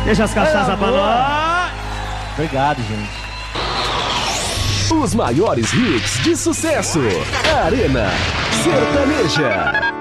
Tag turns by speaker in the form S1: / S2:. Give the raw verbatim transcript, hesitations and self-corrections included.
S1: Deixa as cachaças pra nós.
S2: Obrigado, gente.
S3: Os maiores hits de sucesso. Arena Sertaneja.